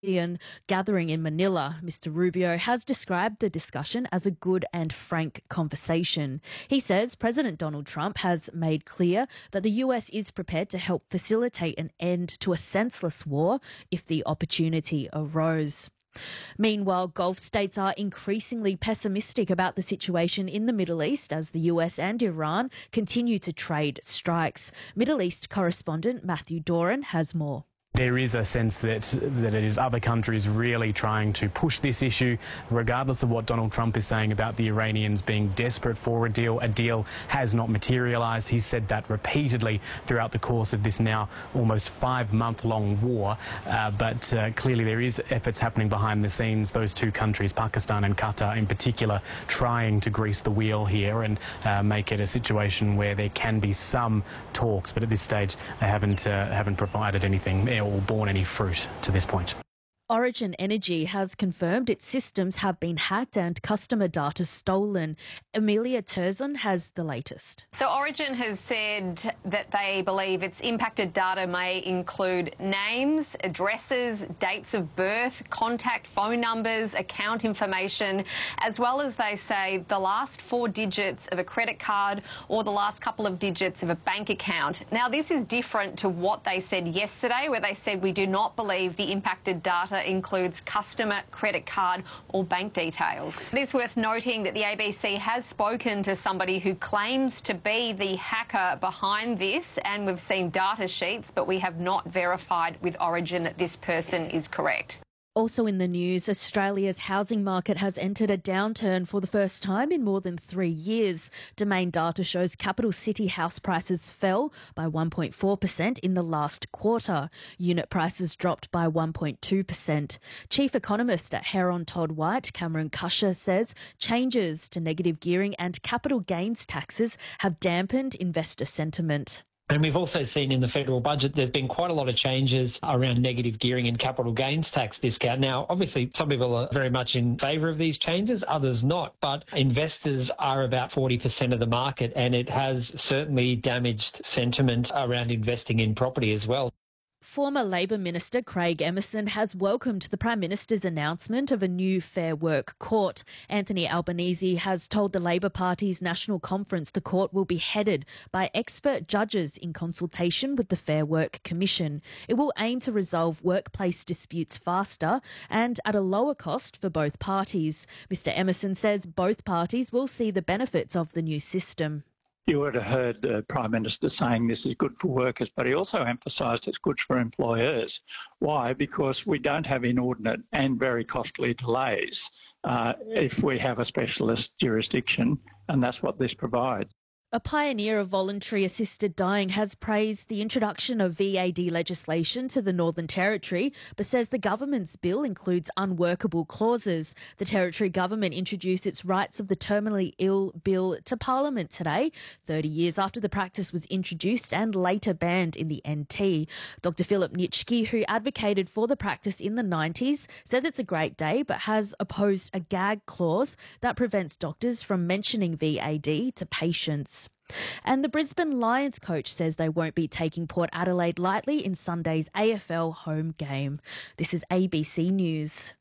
gathering in Manila. Mr. Rubio has described the discussion as a good and frank conversation. He says President Donald Trump has made clear that the US is prepared to help facilitate an end to a senseless war if the opportunity arose. Meanwhile, Gulf states are increasingly pessimistic about the situation in the Middle East as the US and Iran continue to trade strikes. Middle East correspondent Matthew Doran has more. There is a sense that it is other countries really trying to push this issue, regardless of what Donald Trump is saying about the Iranians being desperate for a deal. A deal has not materialised. He's said that repeatedly throughout the course of this now almost 5-month-long war. But clearly there is efforts happening behind the scenes. Those two countries, Pakistan and Qatar in particular, trying to grease the wheel here and make it a situation where there can be some talks. But at this stage, they haven't provided anything or borne any fruit to this point. Origin Energy has confirmed its systems have been hacked and customer data stolen. Amelia Terzon has the latest. So Origin has said that they believe its impacted data may include names, addresses, dates of birth, contact phone numbers, account information, as well as, they say, the last 4 digits of a credit card or the last couple of digits of a bank account. Now, this is different to what they said yesterday, where they said we do not believe the impacted data includes customer, credit card or bank details. It is worth noting that the ABC has spoken to somebody who claims to be the hacker behind this, and we've seen data sheets, but we have not verified with Origin that this person is correct. Also in the news, Australia's housing market has entered a downturn for the first time in more than 3 years. Domain data shows capital city house prices fell by 1.4% in the last quarter. Unit prices dropped by 1.2%. Chief economist at Heron Todd White, Cameron Cusher, says changes to negative gearing and capital gains taxes have dampened investor sentiment. And we've also seen in the federal budget there's been quite a lot of changes around negative gearing and capital gains tax discount. Now, obviously, some people are very much in favour of these changes, others not. But investors are about 40% of the market, and it has certainly damaged sentiment around investing in property as well. Former Labor Minister Craig Emerson has welcomed the Prime Minister's announcement of a new Fair Work Court. Anthony Albanese has told the Labor Party's National Conference the court will be headed by expert judges in consultation with the Fair Work Commission. It will aim to resolve workplace disputes faster and at a lower cost for both parties. Mr Emerson says both parties will see the benefits of the new system. You would have heard the Prime Minister saying this is good for workers, but he also emphasised it's good for employers. Why? Because we don't have inordinate and very costly delays if we have a specialist jurisdiction, and that's what this provides. A pioneer of voluntary assisted dying has praised the introduction of VAD legislation to the Northern Territory, but says the government's bill includes unworkable clauses. The Territory government introduced its Rights of the Terminally Ill bill to Parliament today, 30 years after the practice was introduced and later banned in the NT. Dr Philip Nitschke, who advocated for the practice in the 90s, says it's a great day but has opposed a gag clause that prevents doctors from mentioning VAD to patients. And the Brisbane Lions coach says they won't be taking Port Adelaide lightly in Sunday's AFL home game. This is ABC News.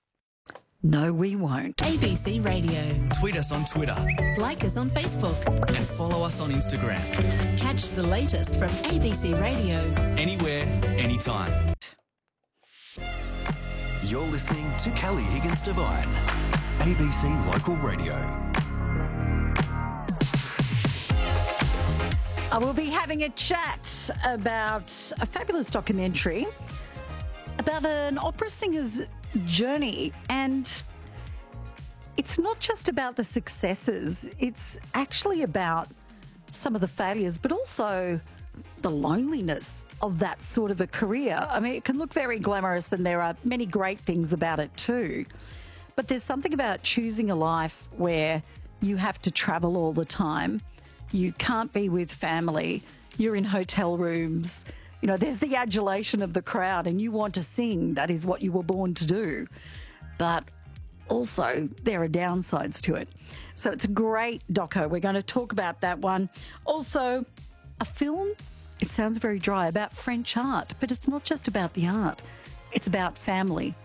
No, we won't. ABC Radio. Tweet us on Twitter. Like us on Facebook. And follow us on Instagram. Catch the latest from ABC Radio. Anywhere, anytime. You're listening to Kelly Higgins Devine, ABC Local Radio. I will be having a chat about a fabulous documentary about an opera singer's journey, and it's not just about the successes, it's actually about some of the failures, but also the loneliness of that sort of a career. I mean, it can look very glamorous and there are many great things about it too, but there's something about choosing a life where you have to travel all the time. You can't be with family. You're in hotel rooms. You know, there's the adulation of the crowd and you want to sing. That is what you were born to do. But also, there are downsides to it. So it's a great doco. We're going to talk about that one. Also, a film, it sounds very dry, about French art, but it's not just about the art. It's about family.